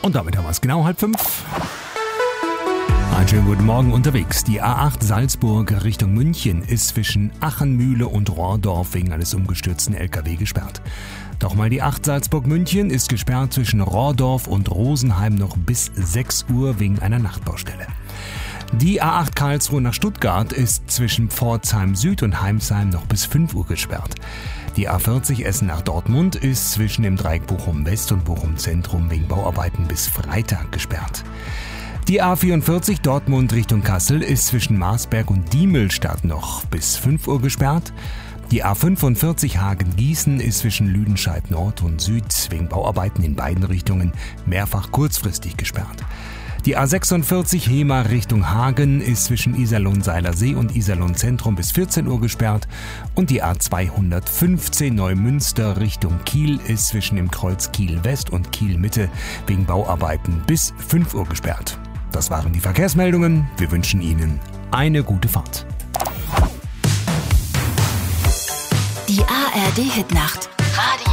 Und damit haben wir es genau 4:30. Einen schönen guten Morgen unterwegs. Die A8 Salzburg Richtung München ist zwischen Achenmühle und Rohrdorf wegen eines umgestürzten LKW gesperrt. Doch mal die 8 Salzburg-München ist gesperrt zwischen Rohrdorf und Rosenheim noch bis 6 Uhr wegen einer Nachtbaustelle. Die A8 Karlsruhe nach Stuttgart ist zwischen Pforzheim Süd und Heimsheim noch bis 5 Uhr gesperrt. Die A40 Essen nach Dortmund ist zwischen dem Dreieck Bochum West und Bochum Zentrum wegen Bauarbeiten bis Freitag gesperrt. Die A44 Dortmund Richtung Kassel ist zwischen Marsberg und Diemelstadt noch bis 5 Uhr gesperrt. Die A45 Hagen-Gießen ist zwischen Lüdenscheid Nord und Süd wegen Bauarbeiten in beiden Richtungen mehrfach kurzfristig gesperrt. Die A46 Hema Richtung Hagen ist zwischen Iserlohn-Seilersee und Iserlohn-Zentrum bis 14 Uhr gesperrt und die A215 Neumünster Richtung Kiel ist zwischen dem Kreuz Kiel-West und Kiel-Mitte wegen Bauarbeiten bis 5 Uhr gesperrt. Das waren die Verkehrsmeldungen. Wir wünschen Ihnen eine gute Fahrt. Die ARD Hitnacht. Radio